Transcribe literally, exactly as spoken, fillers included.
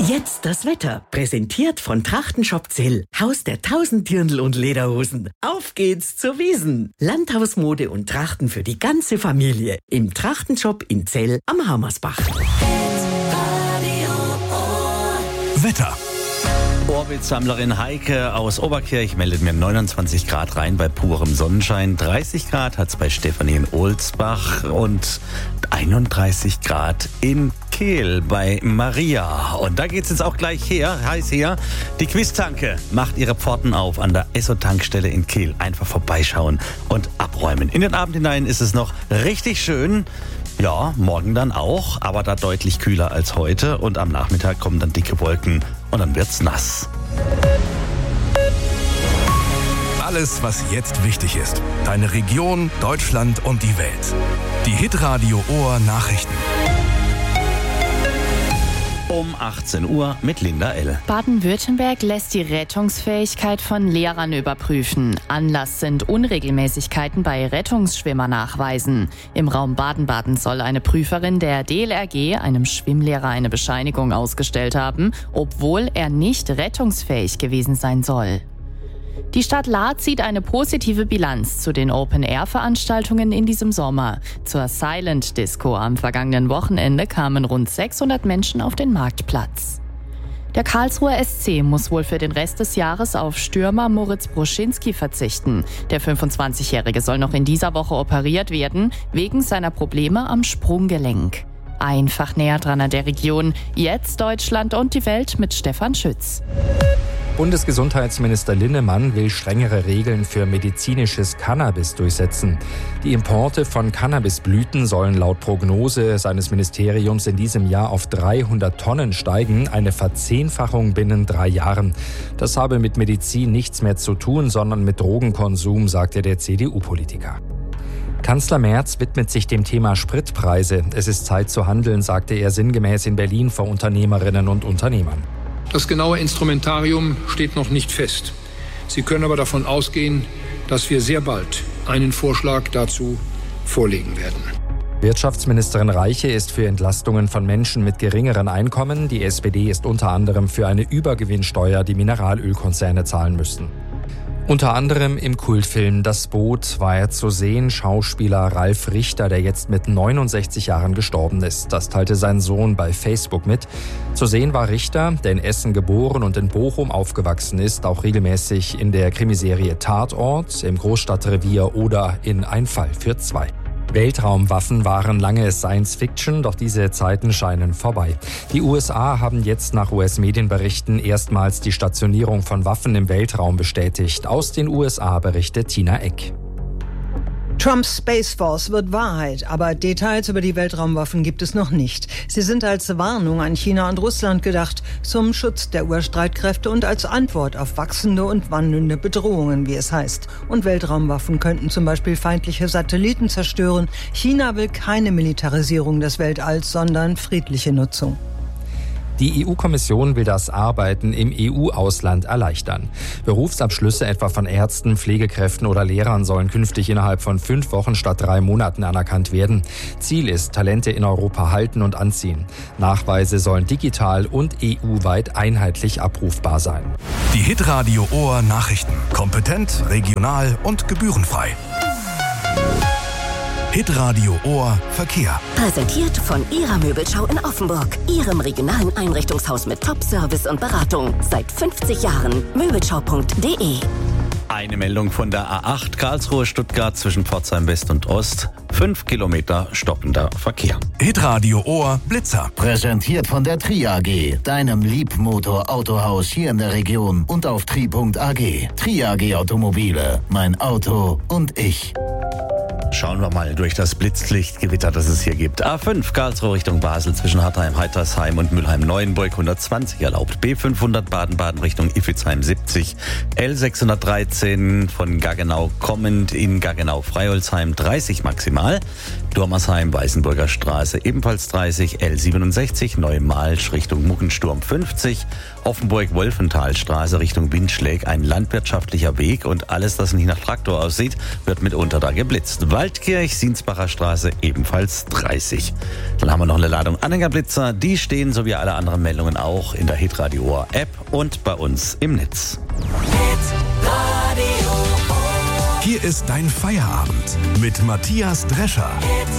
Jetzt das Wetter. Präsentiert von Trachtenshop Zell. Haus der tausend Dirndl und Lederhosen. Auf geht's zur Wiesn. Landhausmode und Trachten für die ganze Familie. Im Trachtenshop in Zell am Hammersbach. Wetter. Orbitsammlerin Heike aus Oberkirch meldet mir neunundzwanzig Grad rein bei purem Sonnenschein. dreißig Grad hat's bei Stefanie in Ohlsbach und einunddreißig Grad in Kehl bei Maria. Und da geht's jetzt auch gleich her, heiß her. Die Quiztanke macht ihre Pforten auf an der Esso-Tankstelle in Kehl. Einfach vorbeischauen und abräumen. In den Abend hinein ist es noch richtig schön. Ja, morgen dann auch, aber da deutlich kühler als heute. Und am Nachmittag kommen dann dicke Wolken und dann wird's nass. Alles, was jetzt wichtig ist. Deine Region, Deutschland und die Welt. Die Hitradio Ohr Nachrichten. Um achtzehn Uhr mit Linda L. Baden-Württemberg lässt die Rettungsfähigkeit von Lehrern überprüfen. Anlass sind Unregelmäßigkeiten bei Rettungsschwimmer nachweisen. Im Raum Baden-Baden soll eine Prüferin der D L R G einem Schwimmlehrer eine Bescheinigung ausgestellt haben, obwohl er nicht rettungsfähig gewesen sein soll. Die Stadt Lahr zieht eine positive Bilanz zu den Open-Air-Veranstaltungen in diesem Sommer. Zur Silent Disco am vergangenen Wochenende kamen rund sechshundert Menschen auf den Marktplatz. Der Karlsruher S C muss wohl für den Rest des Jahres auf Stürmer Moritz Broschinski verzichten. Der fünfundzwanzigjährige soll noch in dieser Woche operiert werden, wegen seiner Probleme am Sprunggelenk. Einfach näher dran an der Region. Jetzt Deutschland und die Welt mit Stefan Schütz. Bundesgesundheitsminister Linnemann will strengere Regeln für medizinisches Cannabis durchsetzen. Die Importe von Cannabisblüten sollen laut Prognose seines Ministeriums in diesem Jahr auf dreihundert Tonnen steigen, eine Verzehnfachung binnen drei Jahren. Das habe mit Medizin nichts mehr zu tun, sondern mit Drogenkonsum, sagte der C D U-Politiker. Kanzler Merz widmet sich dem Thema Spritpreise. Es ist Zeit zu handeln, sagte er sinngemäß in Berlin vor Unternehmerinnen und Unternehmern. Das genaue Instrumentarium steht noch nicht fest. Sie können aber davon ausgehen, dass wir sehr bald einen Vorschlag dazu vorlegen werden. Wirtschaftsministerin Reiche ist für Entlastungen von Menschen mit geringeren Einkommen. Die S P D ist unter anderem für eine Übergewinnsteuer, die Mineralölkonzerne zahlen müssten. Unter anderem im Kultfilm Das Boot war er zu sehen, Schauspieler Ralf Richter, der jetzt mit neunundsechzig Jahren gestorben ist. Das teilte sein Sohn bei Facebook mit. Zu sehen war Richter, der in Essen geboren und in Bochum aufgewachsen ist, auch regelmäßig in der Krimiserie Tatort, im Großstadtrevier oder in Ein Fall für zwei. Weltraumwaffen waren lange Science-Fiction, doch diese Zeiten scheinen vorbei. Die U S A haben jetzt nach U S-Medienberichten erstmals die Stationierung von Waffen im Weltraum bestätigt. Aus den U S A berichtet Tina Eck. Trumps Space Force wird Wahrheit, aber Details über die Weltraumwaffen gibt es noch nicht. Sie sind als Warnung an China und Russland gedacht, zum Schutz der Urstreitkräfte und als Antwort auf wachsende und wandelnde Bedrohungen, wie es heißt. Und Weltraumwaffen könnten zum Beispiel feindliche Satelliten zerstören. China will keine Militarisierung des Weltalls, sondern friedliche Nutzung. Die E U-Kommission will das Arbeiten im E U-Ausland erleichtern. Berufsabschlüsse etwa von Ärzten, Pflegekräften oder Lehrern sollen künftig innerhalb von fünf Wochen statt drei Monaten anerkannt werden. Ziel ist, Talente in Europa halten und anziehen. Nachweise sollen digital und E U-weit einheitlich abrufbar sein. Die Hitradio Ohr Nachrichten. Kompetent, regional und gebührenfrei. Hitradio Ohr Verkehr. Präsentiert von Ihrer Möbelschau in Offenburg. Ihrem regionalen Einrichtungshaus mit Top-Service und Beratung. Seit fünfzig Jahren. Möbelschau punkt de. Eine Meldung von der A acht Karlsruhe-Stuttgart zwischen Pforzheim West und Ost. Fünf Kilometer stockender Verkehr. Hitradio Ohr Blitzer. Präsentiert von der Tri A G, deinem Liebmotor-Autohaus hier in der Region und auf tri punkt a g. Tri A G Automobile. Mein Auto und ich. Schauen wir mal durch das Blitzlichtgewitter, das es hier gibt. A fünf Karlsruhe Richtung Basel zwischen Hartheim, Heitersheim und Mülheim-Neuenburg hundertzwanzig erlaubt. B fünfhundert Baden-Baden Richtung Iffelsheim siebzig. L sechshundertdreizehn von Gaggenau kommend in Gaggenau-Freiholzheim dreißig maximal. Dormersheim, Weißenburger Straße ebenfalls dreißig. L siebenundsechzig Neumalsch Richtung Muckensturm fünfzig. Offenburg-Wolfenthalstraße Richtung Windschläg ein landwirtschaftlicher Weg und alles, das nicht nach Traktor aussieht, wird mitunter da geblitzt. Weil Waldkirch, Sinsbacher Straße ebenfalls dreißig. Dann haben wir noch eine Ladung Anhängerblitzer. Die stehen, so wie alle anderen Meldungen, auch in der Hitradio Ohr App und bei uns im Netz. Hier ist dein Feierabend mit Matthias Drescher.